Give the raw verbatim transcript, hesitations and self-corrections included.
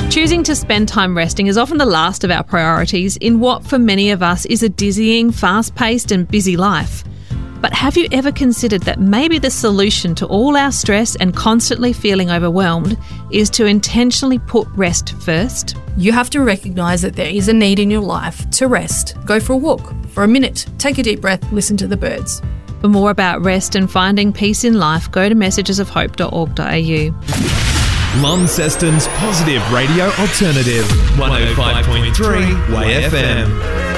Choosing to spend time resting is often the last of our priorities in what for many of us is a dizzying, fast-paced and busy life. But have you ever considered that maybe the solution to all our stress and constantly feeling overwhelmed is to intentionally put rest first? You have to recognise that there is a need in your life to rest. Go for a walk, for a minute, take a deep breath, listen to the birds. For more about rest and finding peace in life, go to messages of hope dot org dot a u. Launceston's Positive Radio Alternative, one oh five point three Way F M.